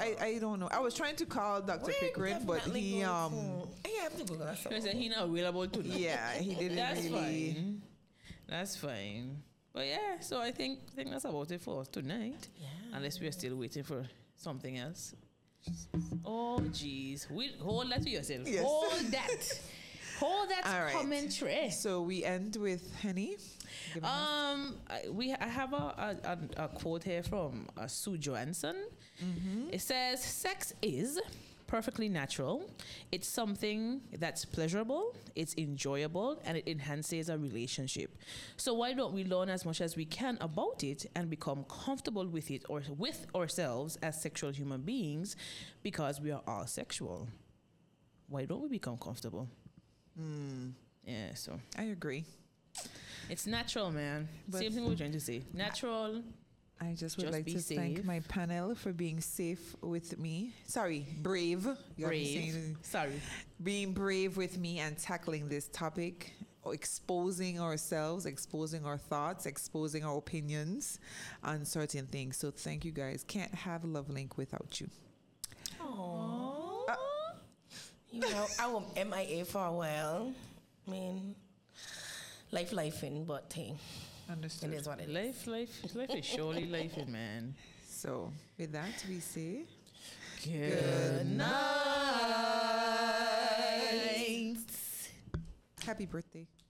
I don't know. I was trying to call Dr. Pickering, but he I have to Google that. He said he not available tonight. yeah, he didn't That's really. fine. That's fine. But yeah, so I think that's about it for us tonight. Yeah. Unless we're still waiting for something else. Oh jeez. Hold that to yourself. Yes. Hold that All right. commentary. So we end with Henny. I have a quote here from Sue Johansson. It says, "Sex is perfectly natural. It's something that's pleasurable, it's enjoyable, and it enhances a relationship. So why don't we learn as much as we can about it and become comfortable with it or with ourselves as sexual human beings, because we are all sexual. Why don't we become comfortable?" Yeah, so I agree. it's natural, man. But Same thing we're trying to say. Natural. I just would Just like be to thank safe. my panel for being safe with me. Sorry, brave. You gotta be Brave. saying- Sorry. being brave with me and tackling this topic, exposing ourselves, exposing our thoughts, exposing our opinions on certain things. So thank you guys. Can't have Love Link without you. You know, I was MIA for a while. I mean, life-in, but hey, Understood. it is what it is. Life is surely life, man. So with that, we say Good night. happy birthday.